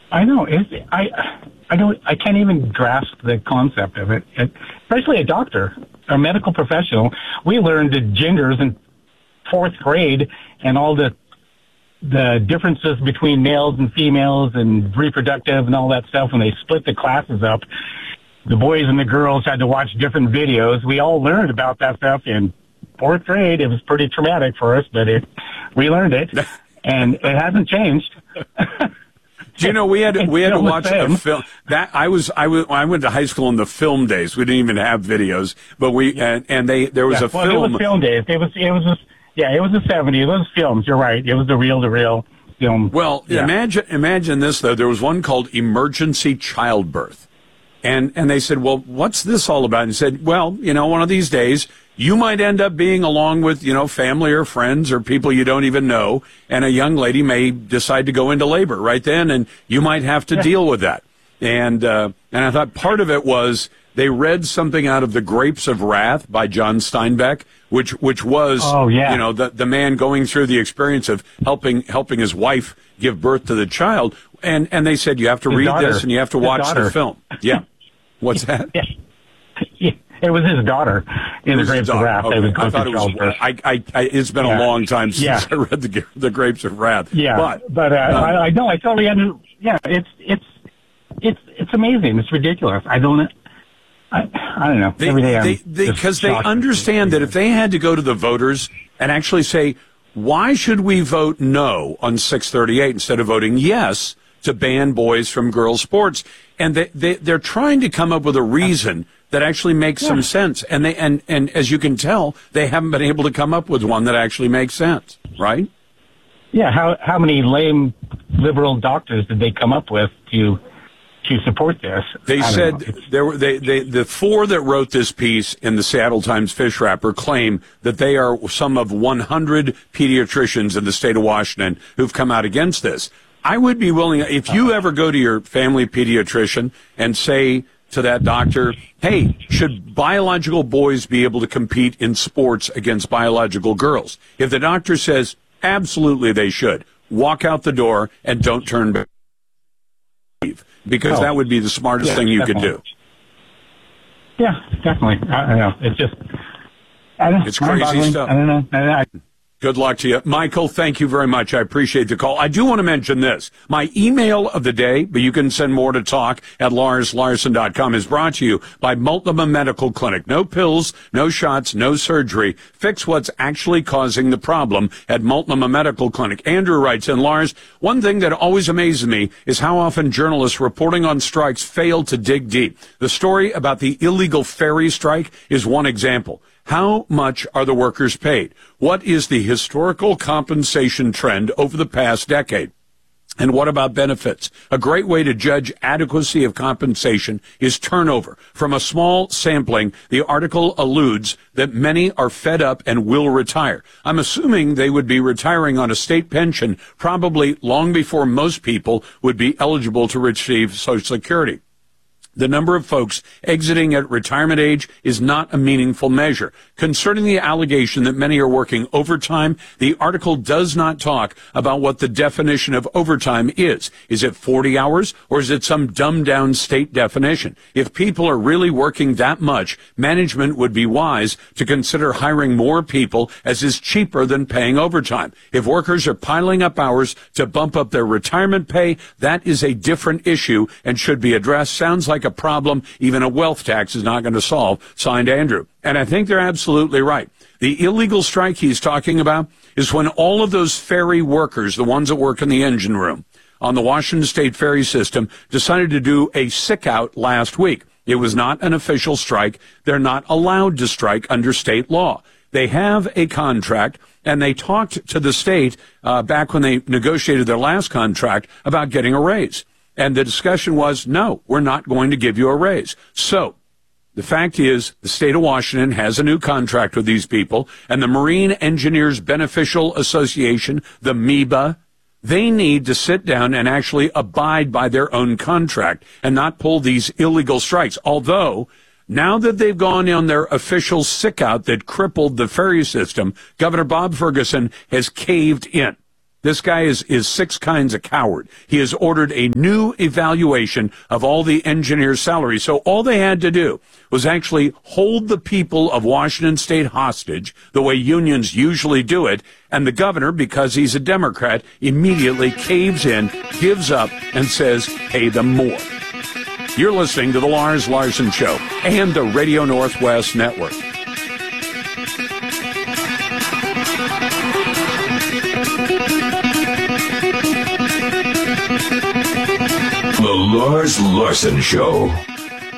I know. I can't even grasp the concept of it. Especially a doctor, a medical professional. We learned the genders in fourth grade and all the differences between males and females and reproductive and all that stuff when they split the classes up. The boys and the girls had to watch different videos. We all learned about that stuff in fourth grade. It was pretty traumatic for us, but we learned it, and it hasn't changed. Do you know we had to watch a film that I went to high school in the film days. We didn't even have videos, but there was a film. It was film days. It was the 70s. It was films. You're right. It was the reel-to-reel film. Well, imagine this though. There was one called Emergency Childbirth. And they said, well, what's this all about? And he said, well, one of these days you might end up being along with, family or friends or people you don't even know. And a young lady may decide to go into labor right then. And you might have to deal with that. And I thought part of it was they read something out of The Grapes of Wrath by John Steinbeck, which was, the man going through the experience of helping his wife give birth to the child. And they said, you have to read this and you have to watch the film. Yeah. What's that? Yeah. It was his daughter in The Grapes of Wrath. Okay. I thought it was. It's been a long time since I read the Grapes of Wrath. Yeah, but I know. I totally understand. Yeah, it's amazing. It's ridiculous. I don't know. Every day because they understand that if they had to go to the voters and actually say, why should we vote no on 638 instead of voting yes to ban boys from girls' sports? And they're trying to come up with a reason that actually makes some sense. And as you can tell, they haven't been able to come up with one that actually makes sense, right? Yeah. How many lame liberal doctors did they come up with to support this? They said the four that wrote this piece in the Seattle Times Fish Wrapper claim that they are some of 100 pediatricians in the state of Washington who've come out against this. I would be willing, if you ever go to your family pediatrician and say to that doctor, hey, should biological boys be able to compete in sports against biological girls? If the doctor says, absolutely they should, walk out the door and don't turn back. Because that would be the smartest thing you could do. Yeah, definitely. I know. It's crazy stuff. I don't know. Good luck to you. Michael, thank you very much. I appreciate the call. I do want to mention this. My email of the day, but you can send more to talk at LarsLarson.com, is brought to you by Multnomah Medical Clinic. No pills, no shots, no surgery. Fix what's actually causing the problem at Multnomah Medical Clinic. Andrew writes in, Lars, one thing that always amazes me is how often journalists reporting on strikes fail to dig deep. The story about the illegal ferry strike is one example. How much are the workers paid? What is the historical compensation trend over the past decade? And what about benefits? A great way to judge adequacy of compensation is turnover. From a small sampling, the article alludes that many are fed up and will retire. I'm assuming they would be retiring on a state pension probably long before most people would be eligible to receive Social Security. The number of folks exiting at retirement age is not a meaningful measure. Concerning the allegation that many are working overtime, the article does not talk about what the definition of overtime is. Is it 40 hours or is it some dumbed down state definition? If people are really working that much, management would be wise to consider hiring more people, as is cheaper than paying overtime. If workers are piling up hours to bump up their retirement pay, that is a different issue and should be addressed. Sounds like a problem even a wealth tax is not going to solve. Signed, Andrew. And I think they're absolutely right. The illegal strike he's talking about is when all of those ferry workers, the ones that work in the engine room on the Washington State ferry system, decided to do a sick out last week. It was not an official strike. They're not allowed to strike under state law. They have a contract, and they talked to the state back when they negotiated their last contract about getting a raise. And the discussion was, no, we're not going to give you a raise. So the fact is the state of Washington has a new contract with these people, and the Marine Engineers Beneficial Association, the MEBA, they need to sit down and actually abide by their own contract and not pull these illegal strikes. Although, now that they've gone on their official sick out that crippled the ferry system, Governor Bob Ferguson has caved in. This guy is six kinds of coward. He has ordered a new evaluation of all the engineers' salaries. So all they had to do was actually hold the people of Washington State hostage the way unions usually do it. And the governor, because he's a Democrat, immediately caves in, gives up, and says, pay them more. You're listening to The Lars Larson Show and the Radio Northwest Network. The Lars Larson Show.